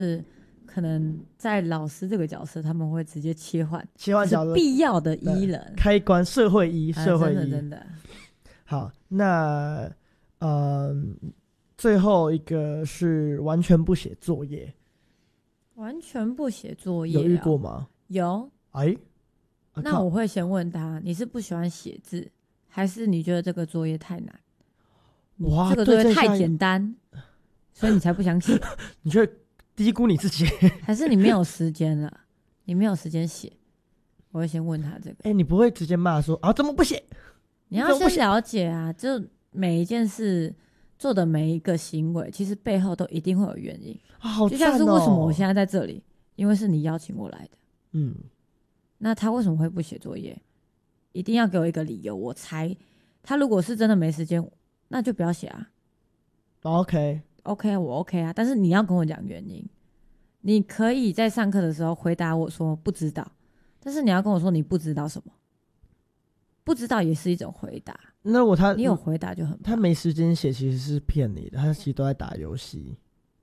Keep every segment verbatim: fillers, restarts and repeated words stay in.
是可能在老师这个角色，他们会直接切换， 切换角色， 必要的伊人， 开关社会一，社会一、 啊，真的真的。 好，那呃，最后一个是完全不写作业， 完全不写作业、哦， 有遇过吗？ 有。 哎，啊、 那我会先问他，你是不喜欢写字，还是你觉得这个作业太难？ 哇， 这个作业太简单，所以你才不想写？ 你觉得低估你自己， 还是你没有时间了？你没有时间写？我会先问他这个。 哎、欸，你不会直接骂说啊，怎么不写？ 你要先了解啊，就每一件事做的每一个行为，其实背后都一定会有原因。 啊，好赞哦！ 就像是为什么我现在在这里，因为是你邀请我来的。 嗯， 那他为什么会不写作业？一定要给我一个理由，我才。他如果是真的没时间，那就不要写啊。 OK OK， 我 OK 啊，但是你要跟我讲原因。你可以在上课的时候回答我说不知道，但是你要跟我说你不知道什么。不知道也是一种回答。 那我他你有回答就很棒。 他没时间写其实是骗你的，他其实都在打游戏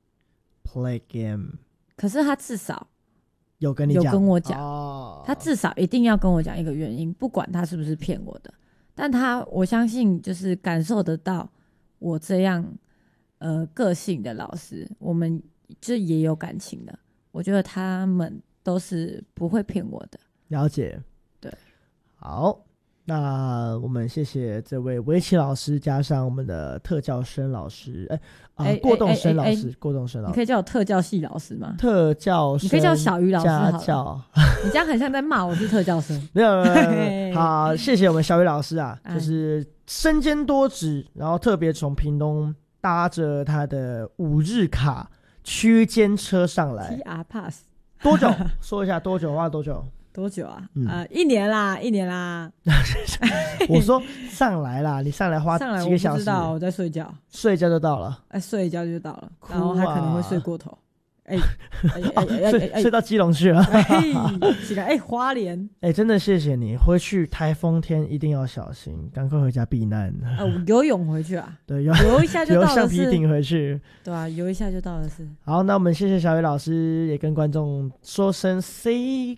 ，play game。 可是他至少有跟你讲， 有跟我讲、 哦， 他至少一定要跟我讲一个原因，不管他是不是骗我的。但他我相信就是感受得到我这样呃个性的老师，我们就也有感情的。我觉得他们都是不会骗我的。 了解， 对， 好。那我们谢谢这位围棋老师，加上我们的特教生老师，哎、欸、啊、呃，过动生老师，欸欸欸、过动生老师， 你可以叫我特教系老师吗？ 特教生， 你可以叫小鱼老师好了。 家教， 你这样很像在骂我是特教生。 没有，没有，好，谢谢我们小鱼老师啊，就是身兼多职，然后特别从屏东搭着他的五日卡区间车上来 ，T R Pass 多久？说一下多久？花了多久？ 多久啊？嗯、呃，一年啦，一年啦。 我说上来啦，你上来花几个小时？ 上来我不知道，我在睡觉， 睡觉就到了。 哎，睡一觉就到了，啊、然后还可能会睡过头。哎、欸，哎哎哎哎，睡到基隆去了。 哎，起来，哎，花莲。 哎、欸，真的谢谢你，回去台风天一定要小心，赶快回家避难。 啊，我游泳回去啊？ 对， 游游一下就到了， 游橡皮艇回去。 对啊，游一下就到了是。 好，那我们谢谢小雨老师，也跟观众说声 say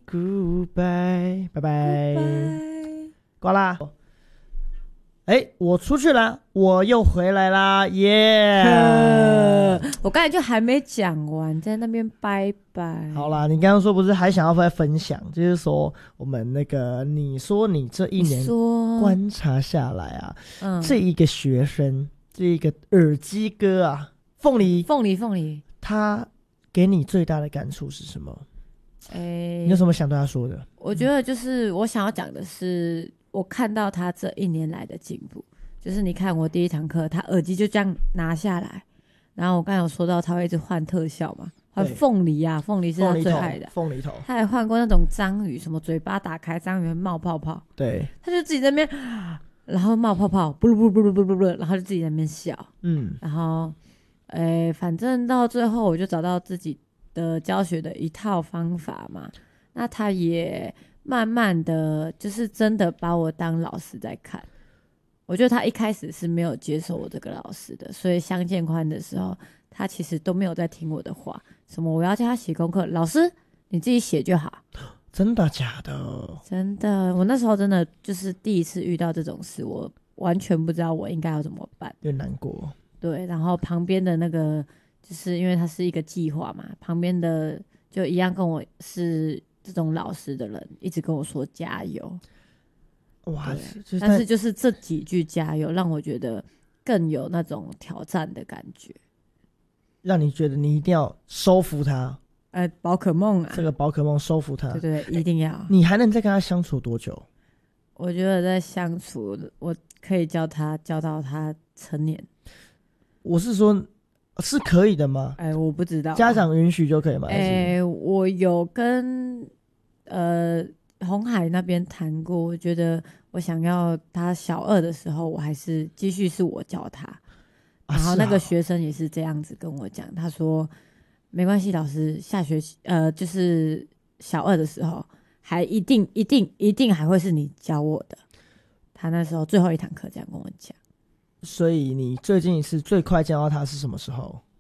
goodbye， 拜拜，挂啦。哎、欸，我出去了，我又回来啦，耶、yeah! 我刚才就还没讲完，在那边拜拜。 好啦，你刚刚说不是还想要再分享，就是说我们那个，你说你这一年观察下来啊，嗯，这一个学生，这一个耳机哥啊，凤梨， 凤梨，凤梨， 他给你最大的感触是什么？哎、欸，你有什么想对他说的？ 我觉得就是我想要讲的是。我看到他这一年来的进步，就是你看我第一堂课，他耳机就这样拿下来，然后我刚才有说到他会一直换特效嘛，换凤梨啊，凤梨是他最爱的， 凤梨头， 他还换过那种章鱼，什么嘴巴打开，章鱼会冒泡泡， 对， 他就自己在那边，然后冒泡泡，不噜不噜不噜不噜不噜，然后就自己在那边笑， 嗯， 然后，诶，反正到最后我就找到自己的教学的一套方法嘛，那他也。慢慢的就是真的把我当老师在看，我觉得他一开始是没有接受我这个老师的，所以相见欢的时候他其实都没有在听我的话，什么我要叫他写功课，老师你自己写就好。 真的假的？ 真的，我那时候真的就是第一次遇到这种事，我完全不知道我应该要怎么办， 有点难过。 对，然后旁边的那个就是因为它是一个计划嘛，旁边的就一样跟我是这种老师的人一直跟我说加油， 哇！ 是但是就是这几句加油让我觉得更有那种挑战的感觉， 让你觉得你一定要收服他。 呃，宝可梦啊， 这个宝可梦收服他， 对对对，一定要。 你还能再跟他相处多久？ 我觉得在相处，我可以教他教到他成年。 我是说。是可以的吗？ 哎，我不知道， 家长允许就可以吗？ 哎，我有跟呃红海那边谈过，我觉得我想要他小二的时候，我还是继续是我教他， 啊、 然后那个学生也是这样子跟我讲，他说没关系，老师下学期呃就是小二的时候，还一定一定一定还会是你教我的。他那时候最后一堂课这样跟我讲。 所以你最近是最快见到他是什么时候？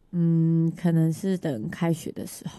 嗯，可能是等开学的时候。